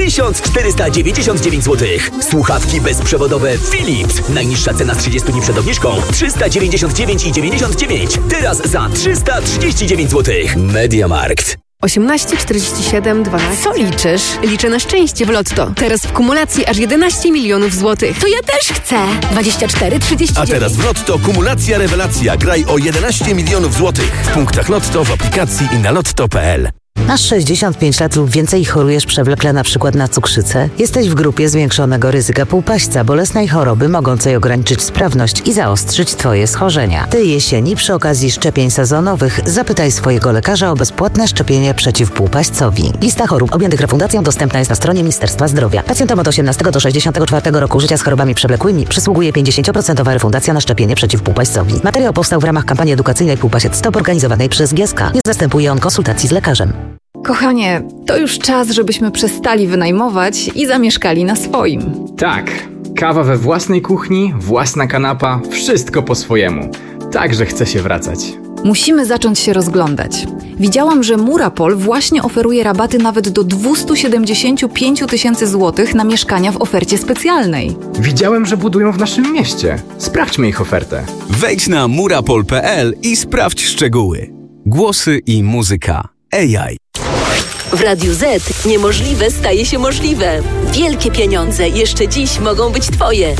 1499 zł. Słuchawki bezprzewodowe Philips. Najniższa cena z 30 dni przed obniżką 399,99. Teraz za 339 zł. MediaMarkt. 18, 47, 12. Co liczysz? Liczę na szczęście w Lotto. Teraz w kumulacji aż 11 milionów złotych. To ja też chcę. 24, 39. A teraz w Lotto kumulacja rewelacja. Graj o 11 milionów złotych. W punktach Lotto, w aplikacji i na lotto.pl. Masz 65 lat lub więcej i chorujesz przewlekle na przykład na cukrzycę? Jesteś w grupie zwiększonego ryzyka półpaśćca, bolesnej choroby mogącej ograniczyć sprawność i zaostrzyć Twoje schorzenia. Tej jesieni przy okazji szczepień sezonowych zapytaj swojego lekarza o bezpłatne szczepienie przeciw półpaśćcowi. Lista chorób objętych refundacją dostępna jest na stronie Ministerstwa Zdrowia. Pacjentom od 18 do 64 roku życia z chorobami przewlekłymi przysługuje 50% refundacja na szczepienie przeciw półpaśćcowi. Materiał powstał w ramach kampanii edukacyjnej Półpasiec Stop organizowanej przez GSK. Nie zastępuje on konsultacji z lekarzem. Kochanie, to już czas, żebyśmy przestali wynajmować i zamieszkali na swoim. Tak, kawa we własnej kuchni, własna kanapa, wszystko po swojemu. Także chce się wracać. Musimy zacząć się rozglądać. Widziałam, że Murapol właśnie oferuje rabaty nawet do 275 000 złotych na mieszkania w ofercie specjalnej. Widziałem, że budują w naszym mieście. Sprawdźmy ich ofertę. Wejdź na murapol.pl i sprawdź szczegóły. Głosy i muzyka. AI. W Radiu Z niemożliwe staje się możliwe. Wielkie pieniądze jeszcze dziś mogą być Twoje.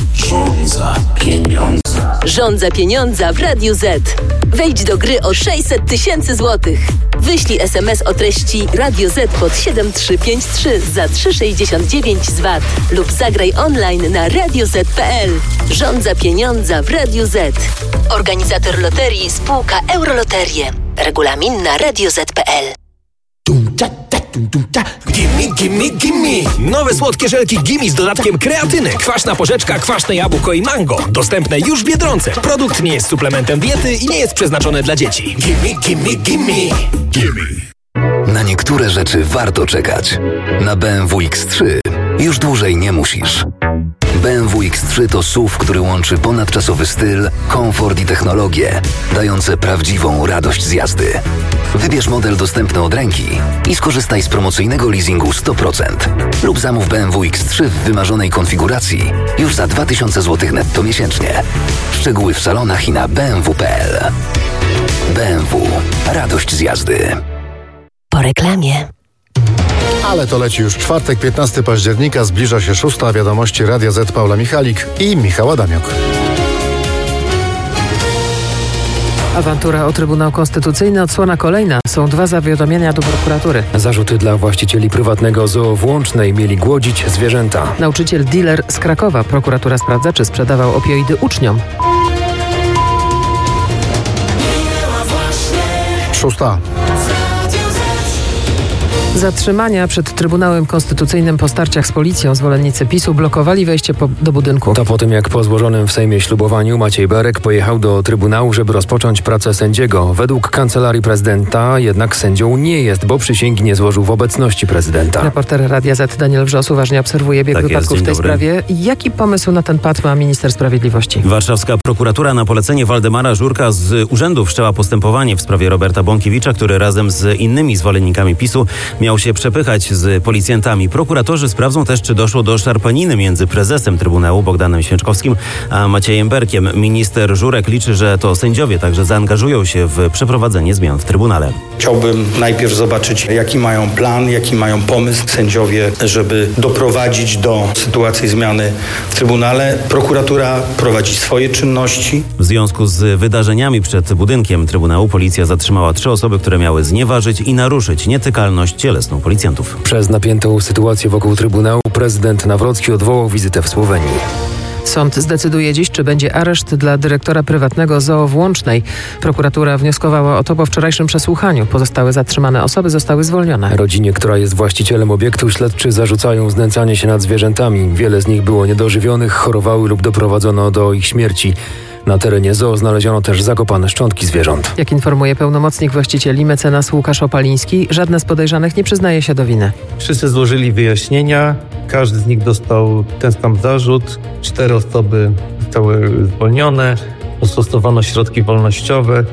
Żądza pieniądza w Radiu Z. Wejdź do gry o 600 000 złotych. Wyślij SMS o treści Radio Z pod 7353 za 3,69 z VAT lub zagraj online na radioz.pl. Żądza pieniądza w Radiu Z. Organizator loterii spółka Euroloterie. Regulamin na radioz.pl. Gimme, gimme, gimme! Nowe słodkie żelki Gimme z dodatkiem kreatyny, kwaśna porzeczka, kwaśne jabłko i mango. Dostępne już w Biedronce. Produkt nie jest suplementem diety i nie jest przeznaczony dla dzieci. Gimme, gimme, gimme! Gimme! Na niektóre rzeczy warto czekać. Na BMW X3 już dłużej nie musisz. BMW X3 to SUV, który łączy ponadczasowy styl, komfort i technologię, dające prawdziwą radość z jazdy. Wybierz model dostępny od ręki i skorzystaj z promocyjnego leasingu 100%. Lub zamów BMW X3 w wymarzonej konfiguracji już za 2000 zł netto miesięcznie. Szczegóły w salonach i na bmw.pl. BMW. Radość z jazdy. Po reklamie. Ale to leci już czwartek, 15 października, zbliża się 6. Wiadomości Radia Z. Paula Michalik i Michał Adamiok. Awantura o Trybunał Konstytucyjny, odsłona kolejna. Są 2 zawiadomienia do prokuratury. Zarzuty dla właścicieli prywatnego zoo w Łącznej mieli głodzić zwierzęta. Nauczyciel dealer z Krakowa. Prokuratura sprawdza, czy sprzedawał opioidy uczniom. 6. Zatrzymania przed Trybunałem Konstytucyjnym po starciach z policją zwolennicy PiS-u blokowali wejście do budynku. To po tym, jak po złożonym w Sejmie ślubowaniu Maciej Berek pojechał do Trybunału, żeby rozpocząć pracę sędziego. Według Kancelarii Prezydenta jednak sędzią nie jest, bo przysięgi nie złożył w obecności prezydenta. Reporter Radia Z Daniel Wrzos uważnie obserwuje bieg wypadków w tej sprawie. Jaki pomysł na ten pad ma minister sprawiedliwości? Warszawska prokuratura na polecenie Waldemara Żurka z urzędu wszczęła postępowanie w sprawie Roberta Bąkiewicza, który razem z innymi zwolennikami PiS-u miał się przepychać z policjantami. Prokuratorzy sprawdzą też, czy doszło do szarpaniny między prezesem Trybunału Bogdanem Święczkowskim a Maciejem Berkiem. Minister Żurek liczy, że to sędziowie także zaangażują się w przeprowadzenie zmian w Trybunale. Chciałbym najpierw zobaczyć, jaki mają plan, jaki mają pomysł sędziowie, żeby doprowadzić do sytuacji zmiany w Trybunale. Prokuratura prowadzi swoje czynności. W związku z wydarzeniami przed budynkiem Trybunału policja zatrzymała 3 osoby, które miały znieważyć i naruszyć nietykalność cielesną policjantów. Przez napiętą sytuację wokół Trybunału prezydent Nawrocki odwołał wizytę w Słowenii. Sąd zdecyduje dziś, czy będzie areszt dla dyrektora prywatnego zoo w Łącznej. Prokuratura wnioskowała o to po wczorajszym przesłuchaniu. Pozostałe zatrzymane osoby zostały zwolnione. Rodzinie, która jest właścicielem obiektu, śledczy zarzucają znęcanie się nad zwierzętami. Wiele z nich było niedożywionych, chorowały lub doprowadzono do ich śmierci. Na terenie zoo znaleziono też zakopane szczątki zwierząt. Jak informuje pełnomocnik właścicieli mecenas Łukasz Opaliński, żadne z podejrzanych nie przyznaje się do winy. Wszyscy złożyli wyjaśnienia, każdy z nich dostał ten sam zarzut, 4 osoby zostały zwolnione, zastosowano środki wolnościowe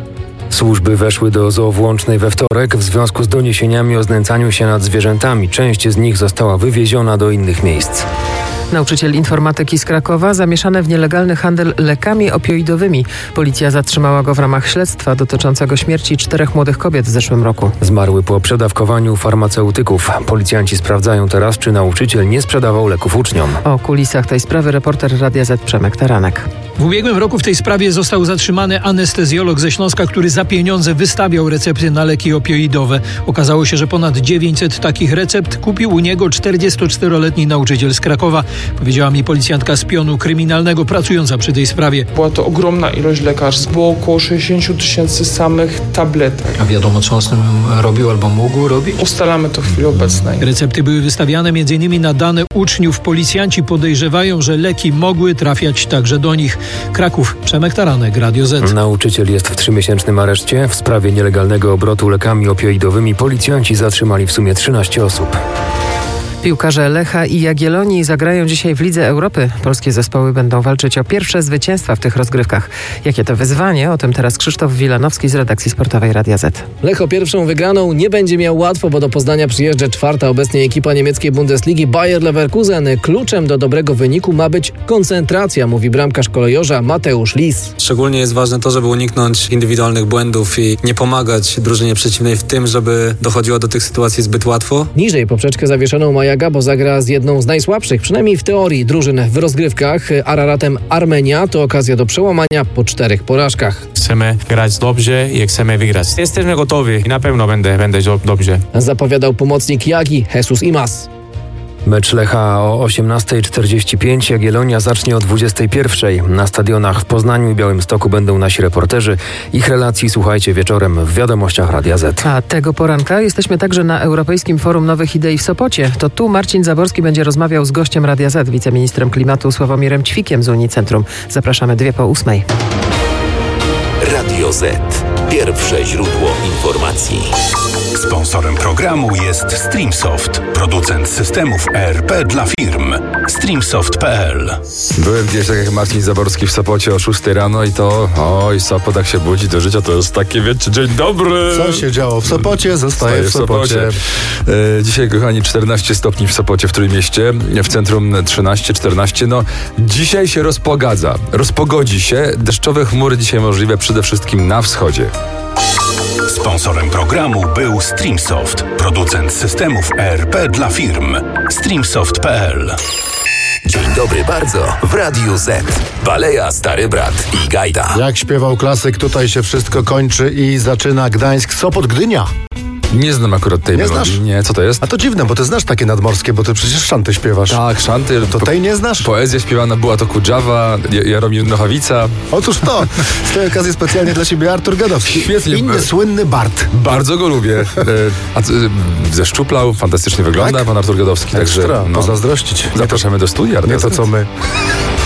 Służby weszły do zoo w Łącznej we wtorek w związku z doniesieniami o znęcaniu się nad zwierzętami. Część z nich została wywieziona do innych miejsc. Nauczyciel informatyki z Krakowa zamieszany w nielegalny handel lekami opioidowymi. Policja zatrzymała go w ramach śledztwa dotyczącego śmierci 4 młodych kobiet w zeszłym roku. Zmarły po przedawkowaniu farmaceutyków. Policjanci sprawdzają teraz, czy nauczyciel nie sprzedawał leków uczniom. O kulisach tej sprawy reporter Radia Z Przemek Taranek. W ubiegłym roku w tej sprawie został zatrzymany anestezjolog ze Śląska, który za pieniądze wystawiał recepty na leki opioidowe. Okazało się, że ponad 900 takich recept kupił u niego 44-letni nauczyciel z Krakowa. Powiedziała mi policjantka z pionu kryminalnego pracująca przy tej sprawie. Była to ogromna ilość lekarstw. Było około 60 000 samych tabletek. A wiadomo, co on z tym robił albo mógł robić? Ustalamy to w chwili obecnej. Recepty były wystawiane m.in. na dane uczniów. Policjanci podejrzewają, że leki mogły trafiać także do nich. Kraków, Przemek Taranek, Radio Z. Nauczyciel jest w 3-miesięcznym areszcie. W sprawie nielegalnego obrotu lekami opioidowymi policjanci zatrzymali w sumie 13 osób. Piłkarze Lecha i Jagiellonii zagrają dzisiaj w Lidze Europy. Polskie zespoły będą walczyć o pierwsze zwycięstwa w tych rozgrywkach. Jakie to wyzwanie? O tym teraz Krzysztof Wilanowski z redakcji sportowej Radia Z. Lech o pierwszą wygraną nie będzie miał łatwo, bo do Poznania przyjeżdża 4. obecnie ekipa niemieckiej Bundesligi Bayer Leverkusen. Kluczem do dobrego wyniku ma być koncentracja, mówi bramkarz kolejorza Mateusz Lis. Szczególnie jest ważne to, żeby uniknąć indywidualnych błędów i nie pomagać drużynie przeciwnej w tym, żeby dochodziło do tych sytuacji zbyt łatwo. Niżej poprzeczkę zawieszoną ma Gabo zagra z jedną z najsłabszych, przynajmniej w teorii, drużyn w rozgrywkach. Araratem Armenia to okazja do przełamania po 4 porażkach. Chcemy grać dobrze i chcemy wygrać. Jesteśmy gotowi i na pewno będzie dobrze. Zapowiadał pomocnik Jagi Jesus Imas. Mecz Lecha o 18:45, Jagiellonia zacznie o 21:00. Na stadionach w Poznaniu i Białymstoku będą nasi reporterzy. Ich relacji słuchajcie wieczorem w Wiadomościach Radia Z. A tego poranka jesteśmy także na Europejskim Forum Nowych Idei w Sopocie. To tu Marcin Zaborski będzie rozmawiał z gościem Radia Z, wiceministrem klimatu Sławomirem Ćwikiem z Unicentrum. Zapraszamy 2:08. Radio Z. Pierwsze źródło informacji. Sponsorem programu jest Streamsoft, producent systemów ERP dla firm. Streamsoft.pl. Byłem gdzieś tak jak Marcin Zaborski w Sopocie o 6 rano i to, Sopot tak się budzi do życia, to jest takie, wiecie, dzień dobry. Co się działo w Sopocie, zostaje w Sopocie. Dzisiaj, kochani, 14 stopni w Sopocie, w Trójmieście, w centrum 13-14. No, dzisiaj się rozpogodzi się. Deszczowe chmury dzisiaj możliwe przede wszystkim na wschodzie. Sponsorem programu był Streamsoft, producent systemów ERP dla firm. Streamsoft.pl. Dzień dobry bardzo w Radiu Z. Baleja, Stary Brat i Gajda. Jak śpiewał klasyk, tutaj się wszystko kończy i zaczyna Gdańsk, Sopot, Gdynia. Nie znam akurat tej melodii. Nie, co to jest? A to dziwne, bo ty znasz takie nadmorskie, bo ty przecież szanty śpiewasz. Tak, szanty. To tej nie znasz? Poezja śpiewana była to Kudżawa, Jaromir Nochawica. Otóż to, z tej okazji specjalnie dla ciebie Artur Gadowski. Świetnie. Inny słynny Bart. Bardzo go lubię. Ze Szczuplał, fantastycznie wygląda pan Artur Gadowski. Ekstra, pozazdrościć. Zapraszamy do studia. Nie to co my.